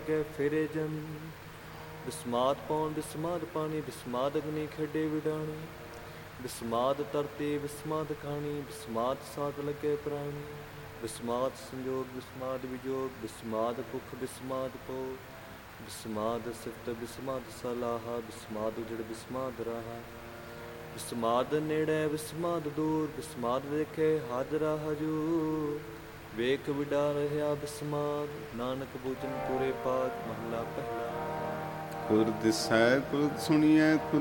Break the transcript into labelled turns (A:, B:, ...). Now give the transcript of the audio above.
A: ਕੇ ਫੇਰੇ ਜਨ। ਬਿਸਮਾਦ ਪੌਣ ਬਿਸਮਾਦ ਪਾਣੀ, ਬਿਸਮਾਦ ਅਗਨੀ ਖੇਡੇ ਵਿਡਾਣੀ। ਬਿਸਮਾਦ ਧਰਤੀ ਬਿਸਮਾਦ ਖਾਣੀ, ਬਿਸਮਾਦ ਸਾਧ ਲੱਗੇ ਪ੍ਰਾਣੀ। ਬਿਸਮਾਦ ਸੰਜੋਗ ਬਿਸਮਾਦ ਵਿਜੋਗ, ਬਿਸਮਾਦ ਭੁੱਖ ਬਿਸਮਾਦ ਭੋਗ। ਬਿਸਮਾਦ ਸਿਫਤ ਬਿਸਮਾਦ ਸਲਾਹਾ, ਬਿਸਮਾਦ ਉਜੜ ਬਿਸਮਾਦ ਰਾਹਾ। ਬਿਸਮਾਦ ਨੇੜੇ ਬਿਸਮਾਦ ਦੂਰ, ਬਿਸਮਾਦ ਦੇਖੇ ਹਾਜ਼ਰਾ ਹਜੂਰ। ਵੇਖ ਵਿਡਾ ਰਹਿਆ ਬਿਸਮਾਦ, ਨਾਨਕ ਬੂਝਨ ਪੂਰੇ ਪਾਦ। ਮਹਲਾ ਪਹਿਲਾ।
B: ਖੁਰ ਦਿਸੈ ਖੁਦ ਸੁਣੀਐ ਖੁਦ